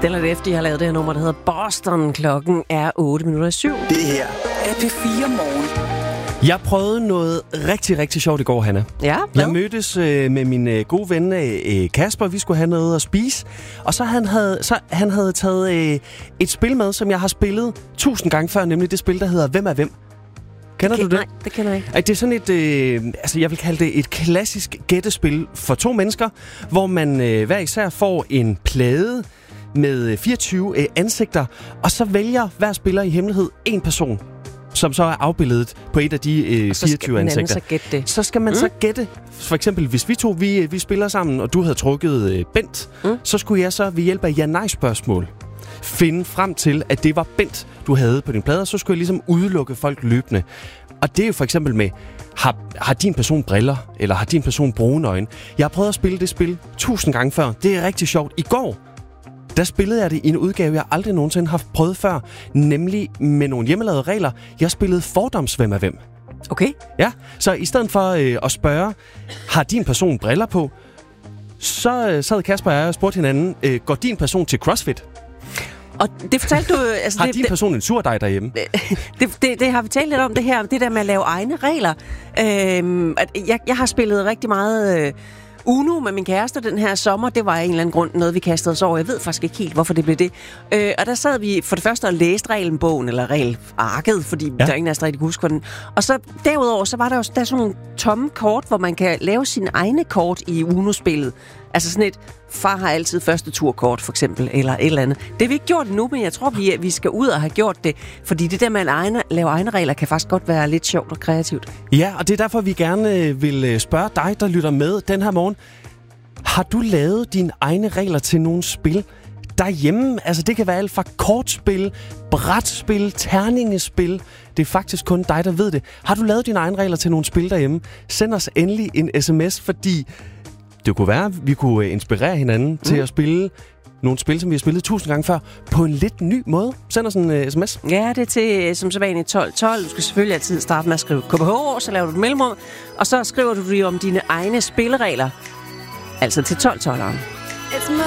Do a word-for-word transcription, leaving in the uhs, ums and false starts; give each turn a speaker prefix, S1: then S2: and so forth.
S1: Stella F, de har lavet det her nummer, der hedder Boston. Klokken er otte minutter i syv.
S2: Det her er P fire Morgen.
S3: Jeg prøvede noget rigtig, rigtig sjovt i går, Hanna.
S1: Ja, hvad?
S3: Jeg mødtes øh, med min øh, gode ven øh, Kasper. Vi skulle have noget at spise. Og så han havde, så han havde taget øh, et spil med, som jeg har spillet tusind gange før, nemlig det spil, der hedder Hvem er hvem? Kender
S1: okay,
S3: du det?
S1: Nej, det kender jeg ikke.
S3: Ej, det er sådan et, øh, altså jeg vil kalde det et klassisk gættespil for to mennesker, hvor man øh, hver især får en plade med fireogtyve øh, ansigter, og så vælger hver spiller i hemmelighed en person, som så er afbildet på et af de øh, fireogtyve ansigter.
S1: Så gætte det.
S3: Så skal man mm. så gætte, for eksempel hvis vi to vi, vi spiller sammen, og du havde trukket øh, Bent, mm. så skulle jeg så ved hjælp af ja-nej-spørgsmål finde frem til, at det var Bent, du havde på din plade, og så skulle jeg ligesom udelukke folk løbende. Og det er jo for eksempel med, har, har din person briller, eller har din person brune øjne? Jeg har prøvet at spille det spil tusind gange før. Det er rigtig sjovt. I går, der spillede jeg det i en udgave, jeg aldrig nogensinde har prøvet før, nemlig med nogle hjemmelavede regler. Jeg spillede fordoms Hvem er hvem.
S1: Okay.
S3: Ja, så i stedet for øh, at spørge, har din person briller på, så øh, sad Kasper og jeg og spurgte hinanden, øh, går din person til CrossFit?
S1: Og det fortalte du... Altså,
S3: har
S1: det,
S3: din person en surdej derhjemme?
S1: Det, det, det har vi talt lidt om, det her, det der med at lave egne regler. Øhm, at jeg, jeg har spillet rigtig meget øh, Uno med min kæreste den her sommer. Det var af en eller anden grund noget, vi kastede os over. Jeg ved faktisk ikke helt, hvorfor det blev det. Øh, og der sad vi for det første og læste regelbogen, eller regelarket, fordi ja. Der er ingen af os, der rigtig kunne huske den. Og så derudover, så var der jo der er sådan nogle tomme kort, hvor man kan lave sine egne kort i Uno-spillet. Altså sådan et, far har altid første turkort, for eksempel, eller et eller andet. Det har vi ikke gjort nu, men jeg tror, vi, vi skal ud og have gjort det. Fordi det der med at egne, lave egne regler, kan faktisk godt være lidt sjovt og kreativt.
S3: Ja, og det er derfor, vi gerne vil spørge dig, der lytter med den her morgen. Har du lavet dine egne regler til nogle spil derhjemme? Altså, det kan være alt fra kortspil, brætspil, terningespil. Det er faktisk kun dig, der ved det. Har du lavet dine egne regler til nogle spil derhjemme? Send os endelig en sms, fordi det kunne være, at vi kunne inspirere hinanden mm. til at spille nogle spil, som vi har spillet tusind gange før, på en lidt ny måde. Send os en uh, sms.
S1: Ja, det er til som sædvanligt tolv tolv. Du skal selvfølgelig altid starte med at skrive K B H, så laver du et mellemrum, og så skriver du om dine egne spilleregler. Altså til tolv tolveren.